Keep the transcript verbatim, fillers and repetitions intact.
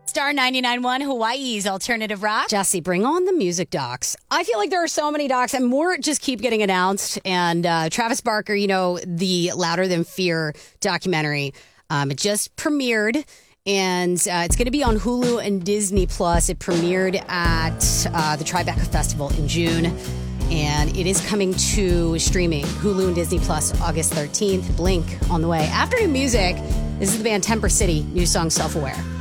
Star ninety-nine point one, Hawaii's alternative rock. Jesse, bring on the music docs. I feel like there are so many docs and more just keep getting announced. And uh, Travis Barker, you know, the Louder Than Fear documentary, um, it just premiered. And uh, it's going to be on Hulu and Disney Plus. It premiered at uh, the Tribeca Festival in June. And it is coming to streaming, Hulu and Disney Plus, August thirteenth. Blink on the way. Afternoon music, this is the band Temper City, new song Self-Aware.